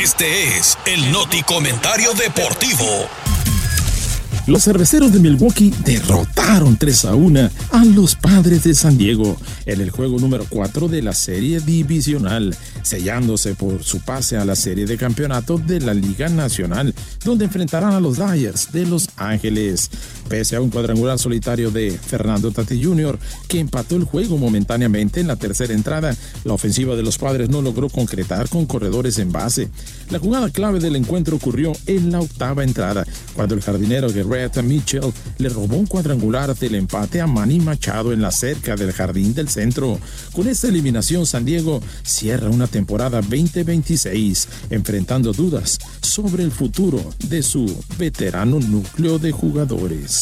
Este es el Noti Comentario Deportivo. Los Cerveceros de Milwaukee derrotaron 3-1 a los Padres de San Diego en el juego número 4 de la serie divisional, sellándose por su pase a la serie de campeonato de la Liga Nacional, donde enfrentarán a los Dodgers de Los Ángeles. Pese a un cuadrangular solitario de Fernando Tatis Jr., que empató el juego momentáneamente en la tercera entrada, la ofensiva de los Padres no logró concretar con corredores en base. La jugada clave del encuentro ocurrió en la octava entrada, cuando el jardinero Garrett Mitchell le robó un cuadrangular del empate a Manny Machado en la cerca del jardín del centro. Con esta eliminación, San Diego cierra una temporada 2026, enfrentando dudas sobre el futuro de su veterano núcleo de jugadores.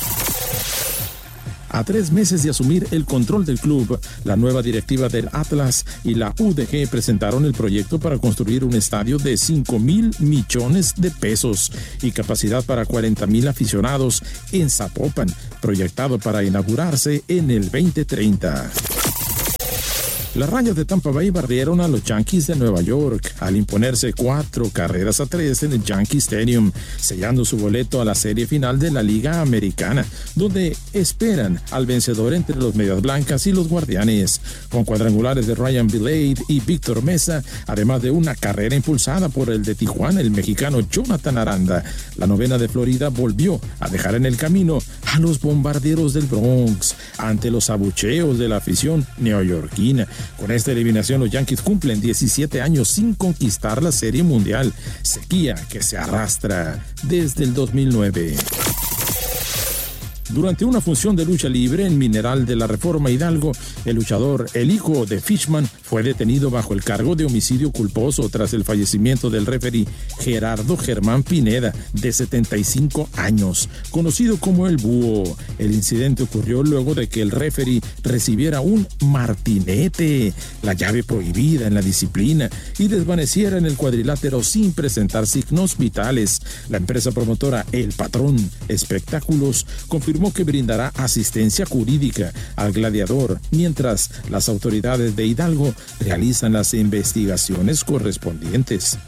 A 3 meses de asumir el control del club, la nueva directiva del Atlas y la UDG presentaron el proyecto para construir un estadio de 5,000 millones de pesos y capacidad para 40,000 aficionados en Zapopan, proyectado para inaugurarse en el 2030. Las Rayas de Tampa Bay barrieron a los Yankees de Nueva York al imponerse 4-3 en el Yankee Stadium, sellando su boleto a la serie final de la Liga Americana, donde esperan al vencedor entre los Medias Blancas y los Guardianes, con cuadrangulares de Ryan Vilade y Víctor Mesa, además de una carrera impulsada por el de Tijuana, el mexicano Jonathan Aranda. La novena de Florida volvió a dejar en el camino a los Bombarderos del Bronx ante los abucheos de la afición neoyorquina. Con esta eliminación, los Yankees cumplen 17 años sin conquistar la Serie Mundial, sequía que se arrastra desde el 2009. Durante una función de lucha libre en Mineral de la Reforma Hidalgo, el hijo de Fishman, fue detenido bajo el cargo de homicidio culposo tras el fallecimiento del referee Gerardo Germán Pineda, de 75 años, conocido como el Búho. El incidente ocurrió luego de que el referee recibiera un martinete, la llave prohibida en la disciplina, y desvaneciera en el cuadrilátero sin presentar signos vitales. La empresa promotora El Patrón Espectáculos confirmó que brindará asistencia jurídica al gladiador, mientras las autoridades de Hidalgo realizan las investigaciones correspondientes.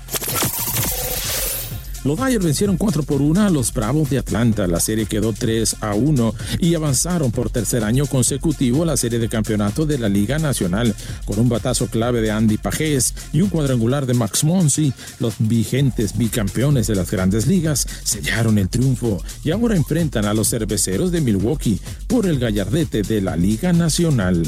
Los Dodgers vencieron 4-1 a los Bravos de Atlanta. La serie quedó 3-1 y avanzaron por tercer año consecutivo a la serie de campeonato de la Liga Nacional. Con un batazo clave de Andy Pajés y un cuadrangular de Max Muncy, los vigentes bicampeones de las Grandes Ligas sellaron el triunfo y ahora enfrentan a los Cerveceros de Milwaukee por el gallardete de la Liga Nacional.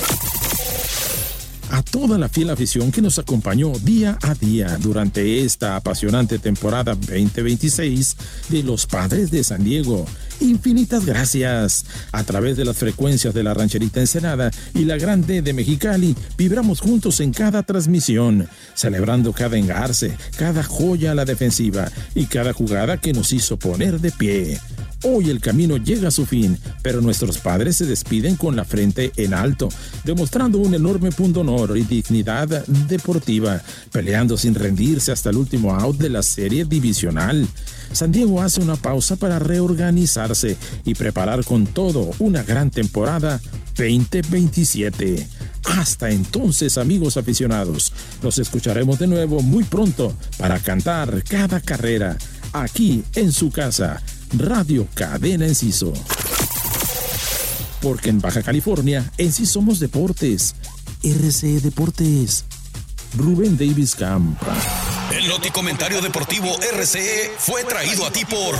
A toda la fiel afición que nos acompañó día a día durante esta apasionante temporada 2026 de los Padres de San Diego, infinitas gracias. A través de las frecuencias de la Rancherita Ensenada y la Grande de Mexicali, vibramos juntos en cada transmisión, celebrando cada engarce, cada joya a la defensiva y cada jugada que nos hizo poner de pie. Hoy el camino llega a su fin, pero nuestros padres se despiden con la frente en alto, demostrando un enorme pundonor y dignidad deportiva, peleando sin rendirse hasta el último out de la serie divisional. San Diego hace una pausa para reorganizarse y preparar con todo una gran temporada 2027. Hasta entonces, amigos aficionados, nos escucharemos de nuevo muy pronto para cantar cada carrera aquí en su casa, Radio Cadena Enciso. Porque en Baja California, en sí somos deportes. RCE Deportes. Rubén Davis Camp. El Noti Comentario Deportivo RCE fue traído a ti por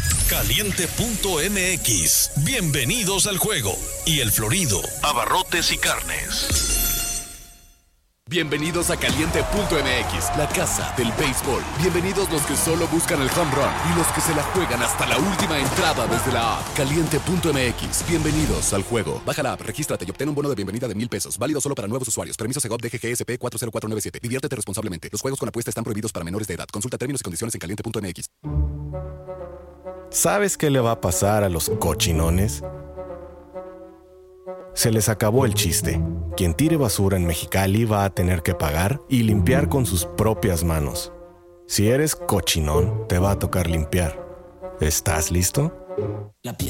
Caliente.mx. Bienvenidos al juego. Y El Florido, abarrotes y carnes. Bienvenidos a Caliente.mx, la casa del béisbol. Bienvenidos los que solo buscan el home run y los que se la juegan hasta la última entrada desde la app. Caliente.mx, bienvenidos al juego. Baja la app, regístrate y obtén un bono de bienvenida de $1,000. Válido solo para nuevos usuarios. Permiso Segov DGGSP 40497. Diviértete responsablemente. Los juegos con apuesta están prohibidos para menores de edad. Consulta términos y condiciones en Caliente.mx. ¿Sabes qué le va a pasar a los cochinones? Se les acabó el chiste. Quien tire basura en Mexicali va a tener que pagar y limpiar con sus propias manos. Si eres cochinón, te va a tocar limpiar. ¿Estás listo? La piel